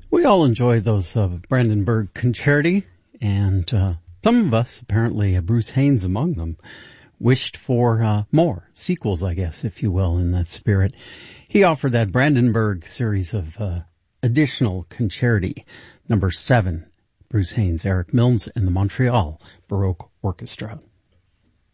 We all enjoy those Brandenburg Concerti, and some of us, apparently Bruce Haynes among them, wished for more sequels, I guess, if you will, in that spirit. He offered that Brandenburg series of additional concerti, number 7, Bruce Haynes, Eric Milnes, and the Montreal Baroque Orchestra.